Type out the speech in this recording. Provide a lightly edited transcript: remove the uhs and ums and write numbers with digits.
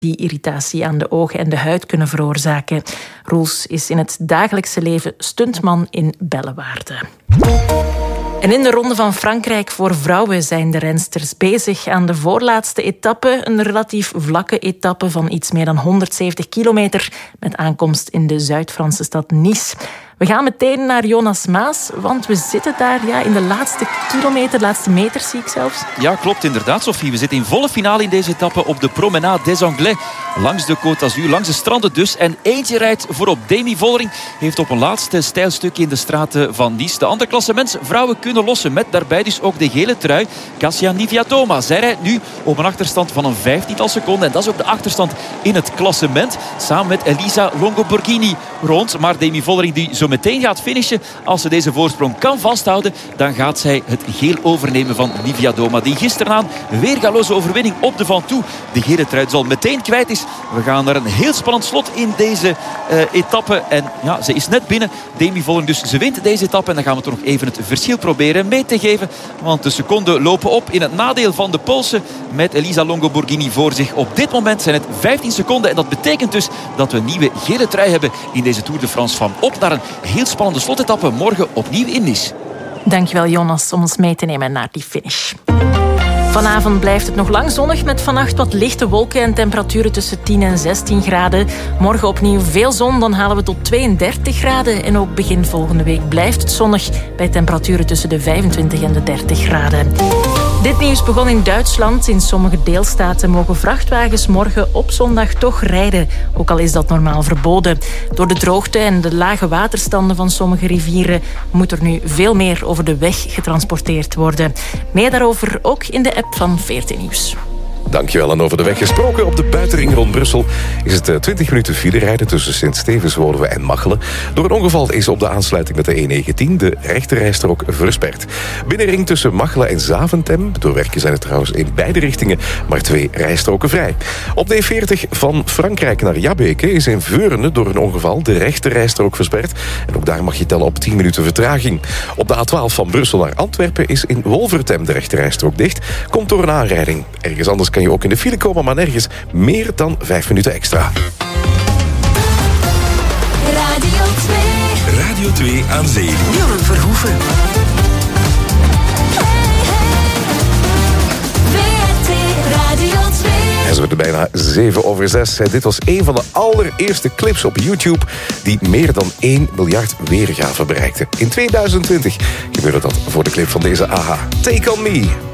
die irritatie aan de ogen en de huid kunnen veroorzaken. Roels is in het dagelijkse leven stuntman in Bellewaarde. En in de Ronde van Frankrijk voor vrouwen zijn de rensters bezig aan de voorlaatste etappe. Een relatief vlakke etappe van iets meer dan 170 kilometer met aankomst in de Zuid-Franse stad Nice. We gaan meteen naar Jonas Maas, want we zitten daar in de laatste kilometer, laatste meters zie ik zelfs. Ja, klopt inderdaad, Sophie. We zitten in volle finale in deze etappe op de Promenade des Anglais. Langs de Côte d'Azur, langs de stranden dus. En eentje rijdt voorop. Demi Vollering heeft op een laatste steil stukje in de straten van Nice de andere klassementsvrouwen kunnen lossen. Met daarbij dus ook de gele trui, Kasia Niewiadoma. Zij rijdt nu op een achterstand van een 15-tal seconden. En dat is ook de achterstand in het klassement. Samen met Elisa Longoborghini rond. Maar Demi Vollering die zo meteen gaat finishen. Als ze deze voorsprong kan vasthouden, dan gaat zij het geel overnemen van Niewiadoma. Die gisteren aan weergaloze overwinning op de Ventoux de gele trui zal meteen kwijt is. We gaan naar een heel spannend slot in deze etappe. En ja, ze is net binnen. Demi Vollering dus, ze wint deze etappe. En dan gaan we toch nog even het verschil proberen mee te geven. Want de seconden lopen op in het nadeel van de Poolse. Met Elisa Longoborghini voor zich. Op dit moment zijn het 15 seconden. En dat betekent dus dat we een nieuwe gele trui hebben in deze Tour de France. Van op naar een heel spannende slotetappe morgen opnieuw in Nice. Dankjewel Jonas om ons mee te nemen naar die finish. Vanavond blijft het nog lang zonnig met vannacht wat lichte wolken en temperaturen tussen 10 en 16 graden. Morgen opnieuw veel zon, dan halen we tot 32 graden. En ook begin volgende week blijft het zonnig bij temperaturen tussen de 25 en de 30 graden. Dit nieuws begon in Duitsland. In sommige deelstaten mogen vrachtwagens morgen op zondag toch rijden, ook al is dat normaal verboden. Door de droogte en de lage waterstanden van sommige rivieren moet er nu veel meer over de weg getransporteerd worden. Meer daarover ook in de app van VRT Nieuws. Dankjewel. En over de weg gesproken, op de buitenring rond Brussel is het 20 minuten file rijden tussen Sint-Stevens-Woluwe en Machelen. Door een ongeval is op de aansluiting met de E19 de rechterrijstrook versperd. Binnenring tussen Machelen en Zaventem, door werken zijn er trouwens in beide richtingen maar 2 rijstroken vrij. Op de E40 van Frankrijk naar Jabbeke is in Veurne door een ongeval de rechterrijstrook versperd. En ook daar mag je tellen op 10 minuten vertraging. Op de A12 van Brussel naar Antwerpen is in Wolvertem de rechterrijstrook dicht. Komt door een aanrijding. Ergens anders kan je ook in de file komen, maar nergens meer dan 5 minuten extra. Radio 2 aan zee. Jeroen Verhoeven. En ze werden bijna 7:07. Dit was een van de allereerste clips op YouTube die meer dan 1 miljard weergaven bereikte. In 2020 gebeurde dat voor de clip van deze AHA. Take On Me.